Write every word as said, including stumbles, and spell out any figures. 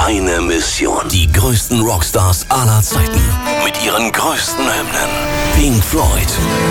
eine Mission. Die größten Rockstars aller Zeiten. Mit ihren größten Hymnen. Pink Floyd.